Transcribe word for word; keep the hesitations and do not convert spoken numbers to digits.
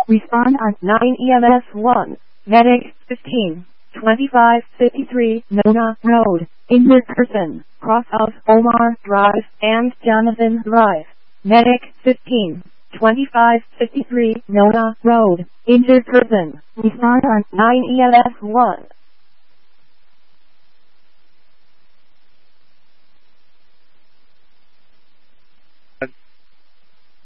Respond on nine E M S one. Medic fifteen twenty-five fifty-three Nona Road. Injured person, cross of Omar Drive and Jonathan Drive. Medic fifteen twenty-five fifty-three Nona Road. Injured person. Respond on nine E M S one.